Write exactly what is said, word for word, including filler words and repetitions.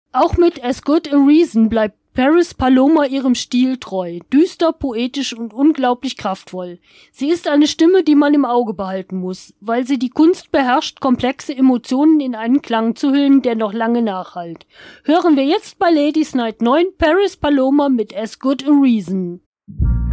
Auch mit As Good a Reason bleibt Paris Paloma ihrem Stil treu, düster, poetisch und unglaublich kraftvoll. Sie ist eine Stimme, die man im Auge behalten muss, weil sie die Kunst beherrscht, komplexe Emotionen in einen Klang zu hüllen, der noch lange nachhallt. Hören wir jetzt bei Ladies Night neun Paris Paloma mit As Good a Reason.